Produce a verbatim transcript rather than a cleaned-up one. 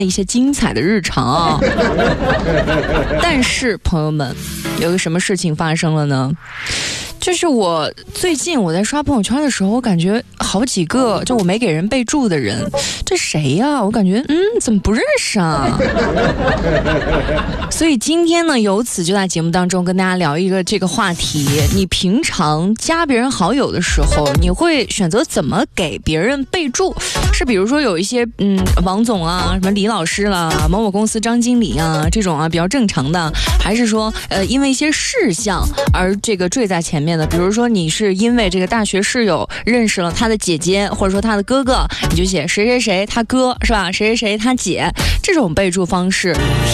一些精彩的日常啊。但是朋友们，有个什么事情发生了呢？就是我最近我在刷朋友圈的时候，我感觉好几个就我没给人备注的人，这谁呀、啊？我感觉嗯，怎么不认识啊？所以今天呢，由此就在节目当中跟大家聊一个这个话题：你平常加别人好友的时候，你会选择怎么给别人备注？是比如说有一些嗯，王总啊，什么李老师啦，某某公司张经理啊，这种啊比较正常的，还是说呃因为一些事项而这个缀在前面？比如说你是因为这个大学室友认识了他的姐姐，或者说他的哥哥，你就写谁谁谁他哥是吧，谁谁谁他姐，这种备注方式